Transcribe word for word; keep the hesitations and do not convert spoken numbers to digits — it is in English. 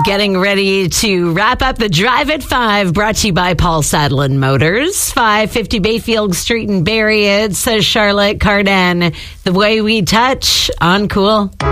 getting ready to wrap up the Drive at five, brought to you by Paul Sadlin Motors, five fifty Bayfield Street in Barrie. It says Charlotte Cardin. The way we touch on Cool.